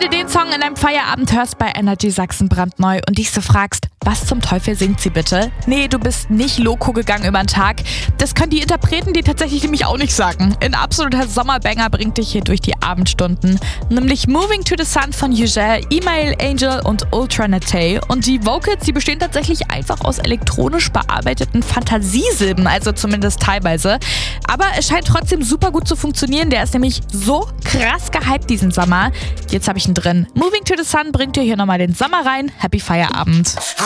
du den Song in deinem Feierabend hörst bei Energy Sachsen brandneu und dich so fragst, was zum Teufel singt sie bitte? Nee, du bist nicht loco gegangen über den Tag. Das können die Interpreten dir tatsächlich nämlich auch nicht sagen. Ein absoluter Sommerbanger bringt dich hier durch die Abendstunden. Nämlich Moving to the Sun von Ugel, Email Angel und Ultra Natay. Und die Vocals, die bestehen tatsächlich einfach aus elektronisch bearbeiteten Fantasiesilben, also zumindest teilweise. Aber es scheint trotzdem super gut zu funktionieren. Der ist nämlich so krass gehypt diesen Sommer. Jetzt habe ich ihn drin. Moving to the Sun bringt dir hier nochmal den Sommer rein. Happy Feierabend.